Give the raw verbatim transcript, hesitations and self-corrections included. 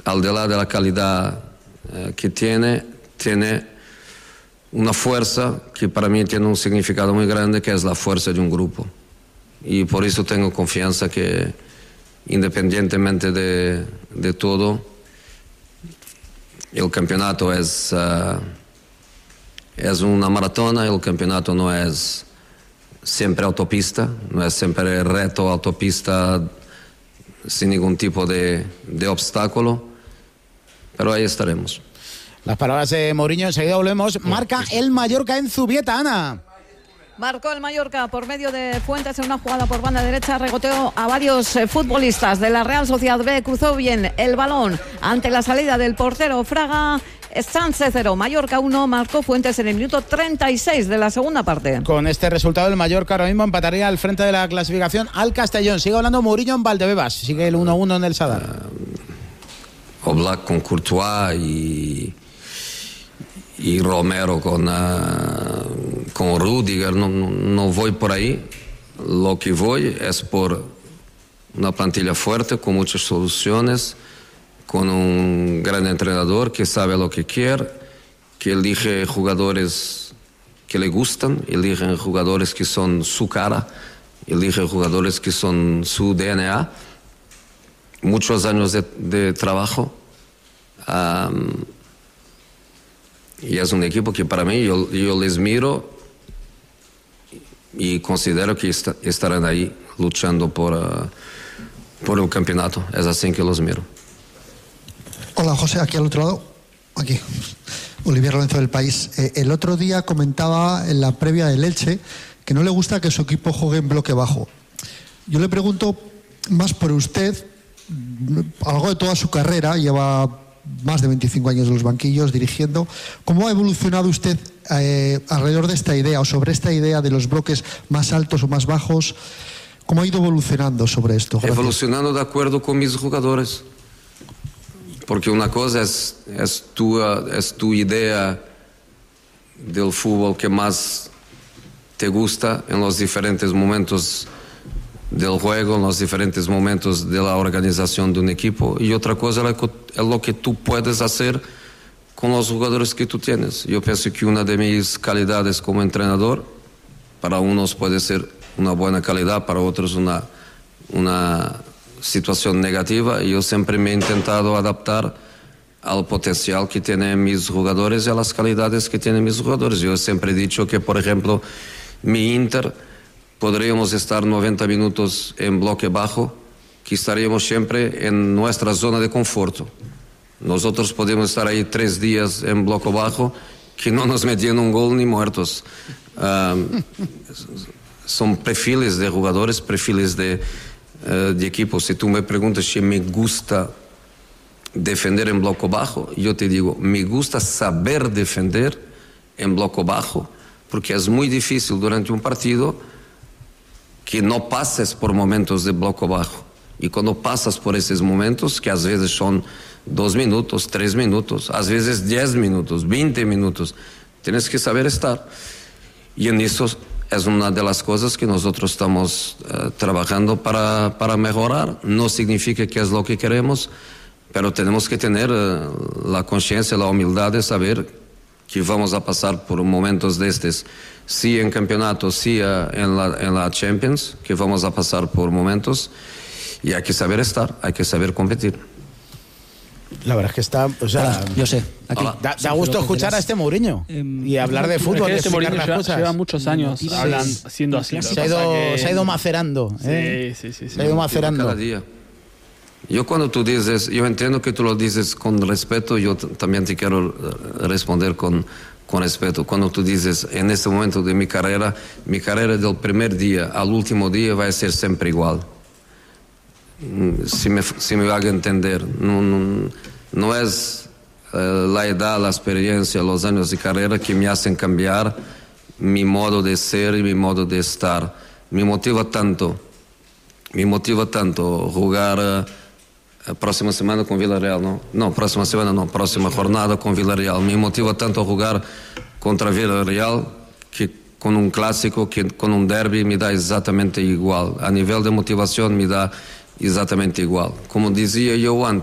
al delà de la calidad eh, que tiene, tiene una fuerza que para mí tiene un significado muy grande, que es la fuerza de un grupo. Y por eso tengo confianza que, independientemente de, de todo, el campeonato es, uh, es una maratona, el campeonato no es siempre autopista, no es siempre reto autopista sin ningún tipo de, de obstáculo, pero ahí estaremos. Las palabras de Mourinho, enseguida volvemos. Marca el Mallorca en Zubieta, Ana. Marcó el Mallorca por medio de Fuentes en una jugada por banda derecha, regoteó a varios eh, futbolistas de la Real Sociedad B, cruzó bien el balón ante la salida del portero Fraga. Sánchez cero, Mallorca uno, marcó Fuentes en el minuto treinta y seis de la segunda parte. Con este resultado el Mallorca ahora mismo empataría al frente de la clasificación al Castellón. Sigue hablando Mourinho en Valdebebas, sigue el uno uno en el Sadar. Uh, Oblak con Courtois y, y Romero con, uh, con Rudiger, no, no, no voy por ahí. Lo que voy es por una plantilla fuerte, con muchas soluciones, con un gran entrenador que sabe lo que quiere, que elige jugadores que le gustan, elige jugadores que son su cara, elige jugadores que son su D N A. Muchos años de, de trabajo. Um, y es un equipo que para mí, yo, yo les miro y considero que está, estarán ahí luchando por, uh, por el campeonato. Es así que los miro. Hola, José, aquí al otro lado, aquí, Olivier Lorenzo del País. Eh, el otro día comentaba en la previa del Elche que no le gusta que su equipo juegue en bloque bajo. Yo le pregunto más por usted, a lo largo de toda su carrera, lleva más de veinticinco años en los banquillos dirigiendo, ¿cómo ha evolucionado usted eh, alrededor de esta idea o sobre esta idea de los bloques más altos o más bajos? ¿Cómo ha ido evolucionando sobre esto? Gracias. Evolucionando de acuerdo con mis jugadores. Porque una cosa es, es, tu, es tu idea del fútbol que más te gusta en los diferentes momentos del juego, en los diferentes momentos de la organización de un equipo, y otra cosa es lo que tú puedes hacer con los jugadores que tú tienes. Yo pienso que una de mis calidades como entrenador, para unos puede ser una buena calidad, para otros una... una situación negativa, y yo siempre me he intentado adaptar al potencial que tienen mis jugadores y a las calidades que tienen mis jugadores. Yo siempre he dicho que, por ejemplo, mi Inter podríamos estar noventa minutos en bloque bajo, que estaríamos siempre en nuestra zona de conforto. Nosotros podemos estar ahí tres días en bloque bajo, que no nos metían un gol ni muertos. Um, son perfiles de jugadores, perfiles de de equipo. Si tú me preguntas si me gusta defender en bloque bajo, yo te digo, me gusta saber defender en bloque bajo, porque es muy difícil durante un partido que no pases por momentos de bloque bajo. Y cuando pasas por esos momentos, que a veces son dos minutos, tres minutos, a veces diez minutos, veinte minutos, tienes que saber estar. Y en eso es una de las cosas que nosotros estamos uh, trabajando para, para mejorar. No significa que es lo que queremos, pero tenemos que tener uh, la conciencia, la humildad de saber que vamos a pasar por momentos de estos, sí en campeonato, sí uh, en, la, en la Champions, que vamos a pasar por momentos, y hay que saber estar, hay que saber competir. La verdad es que está, o sea, Hola, yo sé, aquí. Da, da gusto escuchar a este Mourinho eh, y hablar de fútbol. Es que este Mourinho lleva, cosas. lleva muchos años sí, hablando, siendo así. Se ha, ido, que... se ha ido macerando. ¿eh? Sí, sí, sí, sí. Se ha ido macerando. Cada día. Yo cuando tú dices, yo entiendo que tú lo dices con respeto, yo t- también te quiero responder con, con respeto. Cuando tú dices, en este momento de mi carrera, mi carrera del primer día al último día va a ser siempre igual. Si me, si me haga entender, no, no, no es uh, la edad, la experiencia, los años de carrera que me hacen cambiar mi modo de ser y mi modo de estar. Me motiva tanto, me motiva tanto jugar uh, próxima semana con Villarreal, no, no, próxima semana no, próxima jornada con Villarreal. Me motiva tanto jugar contra Villarreal que con un clásico, que con un derby me da exactamente igual. A nivel de motivación me da exatamente igual. Como dizia eu antes,